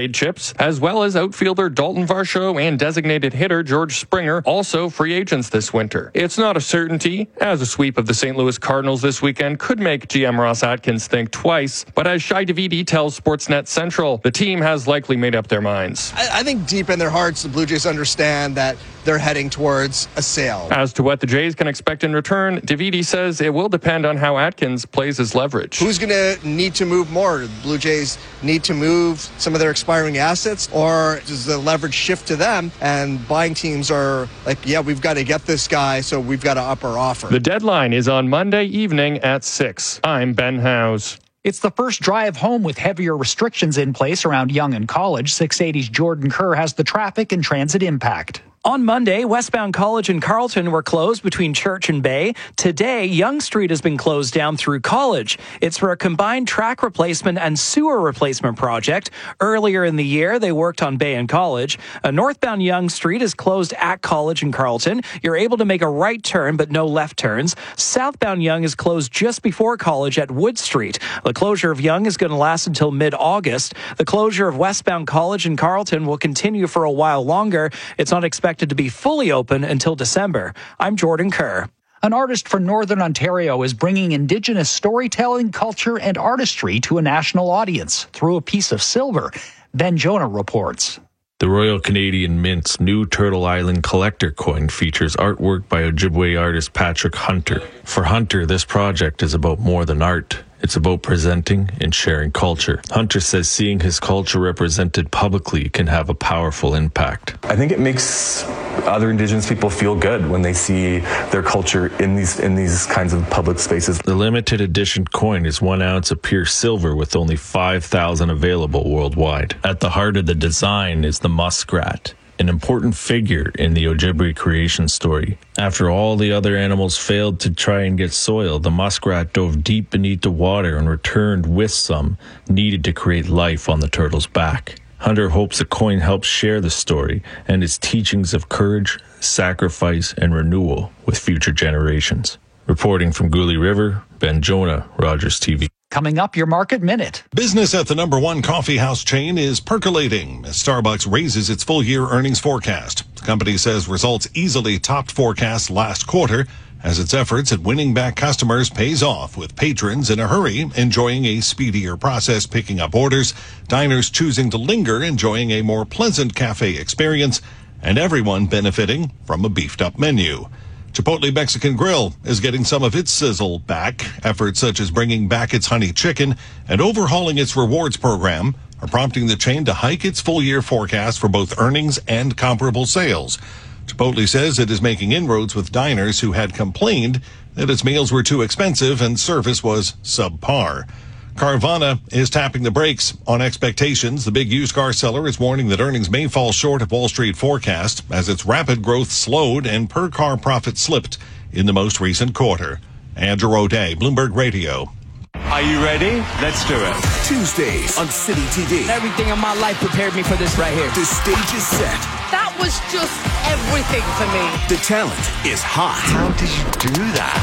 trade chips, as well as outfielder Dalton Varsho and designated hitter George Springer, also free agents this winter. It's not a certainty, as a sweep of the St. Louis Cardinals this weekend could make GM Ross Atkins think twice, but as Shai Davidi tells Sportsnet Central, the team has likely made up their minds. I think deep in their hearts, the Blue Jays understand that they're heading towards a sale. As to what the Jays can expect in return, Davidi says it will depend on how Atkins plays his leverage. Who's going to need to move more? Do the Blue Jays need to move some of their expiring assets, or does the leverage shift to them and buying teams are like, yeah, we've got to get this guy, so we've got to up our offer? The deadline is on Monday evening at 6. I'm Ben Howes. It's the first drive home with heavier restrictions in place around Yonge and College. 680's Jordan Kerr has the traffic and transit impact. On Monday, westbound College and Carleton were closed between Church and Bay. Today, Yonge Street has been closed down through College. It's for a combined track replacement and sewer replacement project. Earlier in the year, they worked on Bay and College. Northbound Yonge Street is closed at College and Carleton. You're able to make a right turn, but no left turns. Southbound Yonge is closed just before College at Wood Street. The closure of Yonge is going to last until mid-August. The closure of westbound College and Carleton will continue for a while longer. It's not expected to be fully open until December. I'm Jordan Kerr. An artist from Northern Ontario is bringing Indigenous storytelling, culture, and artistry to a national audience through a piece of silver. Ben Jonah reports. The Royal Canadian Mint's new Turtle Island collector coin features artwork by Ojibwe artist Patrick Hunter. For Hunter, this project is about more than art. It's about presenting and sharing culture. Hunter says seeing his culture represented publicly can have a powerful impact. I think it makes other Indigenous people feel good when they see their culture in these kinds of public spaces. The limited edition coin is 1 ounce of pure silver with only 5,000 available worldwide. At the heart of the design is the muskrat, an important figure in the Ojibwe creation story. After all the other animals failed to try and get soil, the muskrat dove deep beneath the water and returned with some needed to create life on the turtle's back. Hunter hopes the coin helps share the story and its teachings of courage, sacrifice, and renewal with future generations. Reporting from Gooley River, Ben Jonah, Rogers TV. Coming up, your Market Minute. Business at the #1 coffee house chain is percolating as Starbucks raises its full-year earnings forecast. The company says results easily topped forecasts last quarter as its efforts at winning back customers pays off, with patrons in a hurry enjoying a speedier process picking up orders, diners choosing to linger enjoying a more pleasant cafe experience, and everyone benefiting from a beefed-up menu. Chipotle Mexican Grill is getting some of its sizzle back. Efforts such as bringing back its honey chicken and overhauling its rewards program are prompting the chain to hike its full-year forecast for both earnings and comparable sales. Chipotle says it is making inroads with diners who had complained that its meals were too expensive and service was subpar. Carvana is tapping the brakes on expectations. The big used car seller is warning that earnings may fall short of Wall Street forecast as its rapid growth slowed and per-car profit slipped in the most recent quarter. Andrew O'Day, Bloomberg Radio. Are you ready? Let's do it. Tuesdays on City TV. Everything in my life prepared me for this right here. The stage is set. That was just everything for me. The talent is hot. How did you do that?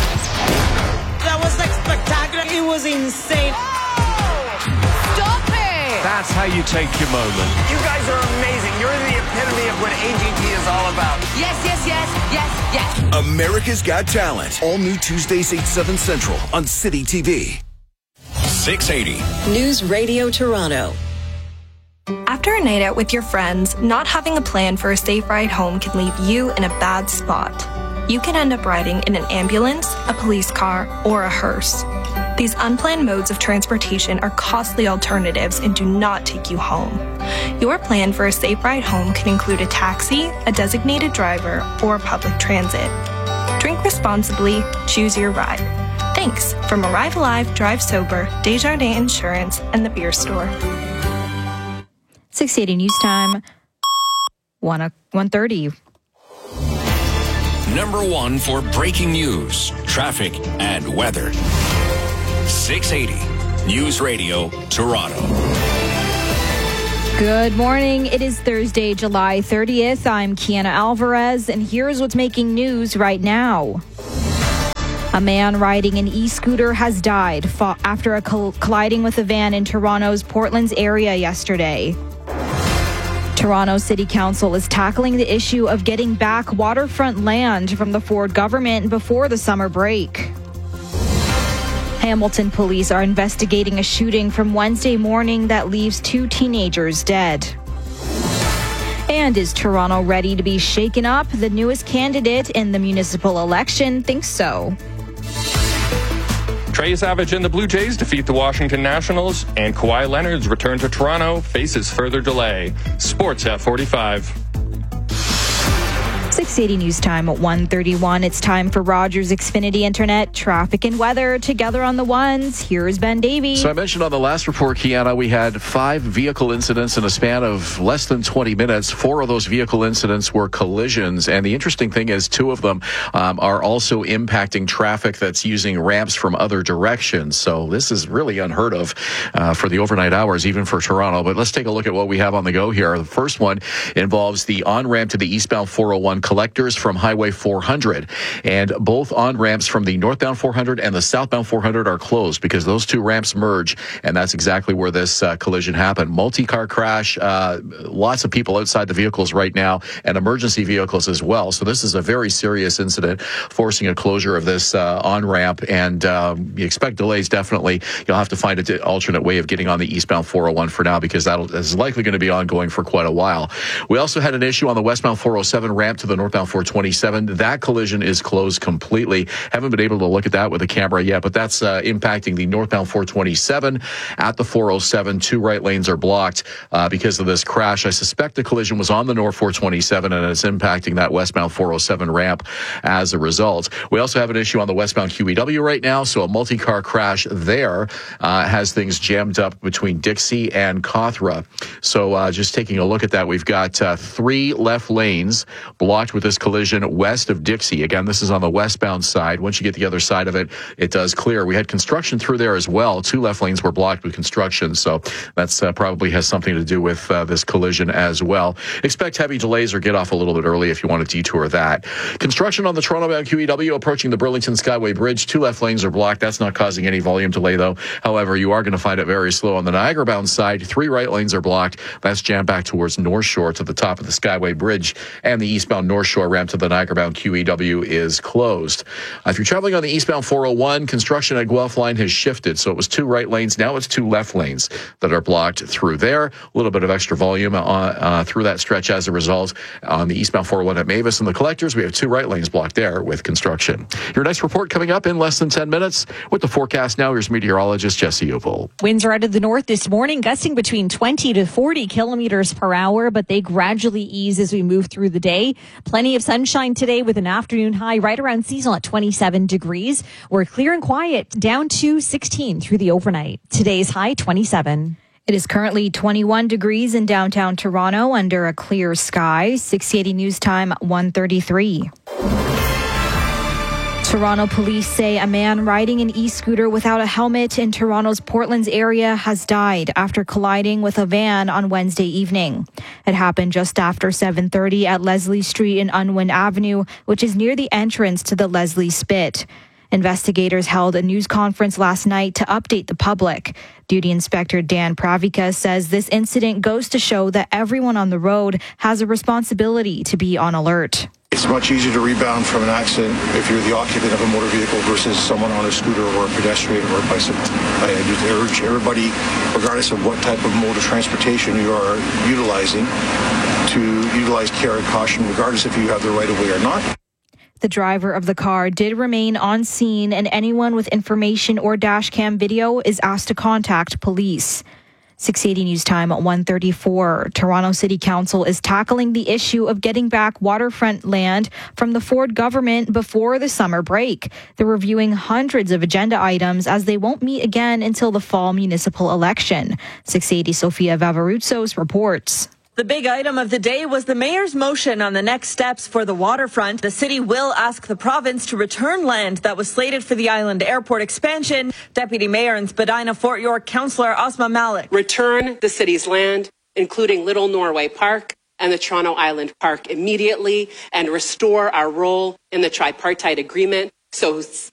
That was like spectacular. It was insane. Stop it! That's how you take your moment. You guys are amazing. You're the epitome of what AGT is all about. Yes, yes, yes, yes, yes. America's Got Talent. All new Tuesdays 8/7 Central on City TV. 680 News Radio Toronto. After a night out with your friends, not having a plan for a safe ride home can leave you in a bad spot. You can end up riding in an ambulance, a police car, or a hearse. These unplanned modes of transportation are costly alternatives and do not take you home. Your plan for a safe ride home can include a taxi, a designated driver, or public transit. Drink responsibly, choose your ride. Thanks from Arrive Alive, Drive Sober, Desjardins Insurance, and the Beer Store. 680 News Time, 1:30. #1 for breaking news, traffic, and weather. 680 News Radio Toronto. Good morning. It is Thursday, July 30th. I'm Kiana Alvarez, and here's what's making news right now. A man riding an e-scooter has died after colliding with a van in Toronto's Portlands area yesterday. Toronto City Council is tackling the issue of getting back waterfront land from the Ford government before the summer break. Hamilton police are investigating a shooting from Wednesday morning that leaves 2 teenagers dead. And is Toronto ready to be shaken up? The newest candidate in the municipal election thinks so. Trey Savage and the Blue Jays defeat the Washington Nationals, and Kawhi Leonard's return to Toronto faces further delay. Sports at 45. 680 News Time at 1:31. It's time for Rogers Xfinity Internet traffic and weather together on the ones. Here's Ben Davey. So I mentioned on the last report, Kiana, we had 5 vehicle incidents in a span of less than 20 minutes. 4 of those vehicle incidents were collisions. And the interesting thing is 2 of them are also impacting traffic that's using ramps from other directions. So this is really unheard of for the overnight hours, even for Toronto. But let's take a look at what we have on the go here. The first one involves the on-ramp to the eastbound 401 collectors from Highway 400, and both on-ramps from the northbound 400 and the southbound 400 are closed because those 2 ramps merge, and that's exactly where this collision happened. Multi-car crash, lots of people outside the vehicles right now, and emergency vehicles as well. So this is a very serious incident, forcing a closure of this on-ramp, and you expect delays definitely. You'll have to find an alternate way of getting on the eastbound 401 for now, because that is likely going to be ongoing for quite a while. We also had an issue on the westbound 407 ramp to the northbound 427. That collision is closed completely. Haven't been able to look at that with a camera yet, but that's impacting the northbound 427 at the 407. 2 right lanes are blocked because of this crash. I suspect the collision was on the north 427, and it's impacting that westbound 407 ramp as a result. We also have an issue on the westbound QEW right now, so a multi-car crash there has things jammed up between Dixie and Cawthra. So just taking a look at that, we've got 3 left lanes blocked with this collision west of Dixie. Again, this is on the westbound side. Once you get the other side of it, it does clear. We had construction through there as well. 2 left lanes were blocked with construction, so that's probably has something to do with this collision as well. Expect heavy delays or get off a little bit early if you want to detour that. Construction on the Toronto-bound QEW approaching the Burlington Skyway Bridge. 2 left lanes are blocked. That's not causing any volume delay, though. However, you are going to find it very slow on the Niagara-bound side. 3 right lanes are blocked. That's jammed back towards North Shore to the top of the Skyway Bridge, and the eastbound North Shore ramp to the Niagara-bound QEW is closed. If you're traveling on the eastbound 401, construction at Guelph Line has shifted. So it was 2 right lanes. Now it's 2 left lanes that are blocked through there. A little bit of extra volume through that stretch as a result. On the eastbound 401 at Mavis and the collectors, we have 2 right lanes blocked there with construction. Your next report coming up in less than 10 minutes. With the forecast now, here's meteorologist Jesse Oval. Winds are out of the north this morning, gusting between 20 to 40 kilometers per hour, but they gradually ease as we move through the day. Plenty of sunshine today with an afternoon high right around seasonal at 27 degrees. We're clear and quiet down to 16 through the overnight. Today's high 27. It is currently 21 degrees in downtown Toronto under a clear sky. 680 News Time 1:33. Toronto police say a man riding an e-scooter without a helmet in Toronto's Portlands area has died after colliding with a van on Wednesday evening. It happened just after 7:30 at Leslie Street and Unwin Avenue, which is near the entrance to the Leslie Spit. Investigators held a news conference last night to update the public. Duty Inspector Dan Pravika says this incident goes to show that everyone on the road has a responsibility to be on alert. It's much easier to rebound from an accident if you're the occupant of a motor vehicle versus someone on a scooter or a pedestrian or a bicycle. I just urge everybody, regardless of what type of mode of transportation you are utilizing, to utilize care and caution regardless if you have the right of way or not. The driver of the car did remain on scene, and anyone with information or dash cam video is asked to contact police. 680 News Time at 1:34. Toronto City Council is tackling the issue of getting back waterfront land from the Ford government before the summer break. They're reviewing hundreds of agenda items as they won't meet again until the fall municipal election. 680 Sophia Vavarutsos reports. The big item of the day was the mayor's motion on the next steps for the waterfront. The city will ask the province to return land that was slated for the island airport expansion. Deputy Mayor and Spadina Fort York Councillor Asma Malik. Return the city's land, including Little Norway Park and the Toronto Island Park immediately, and restore our role in the tripartite agreement so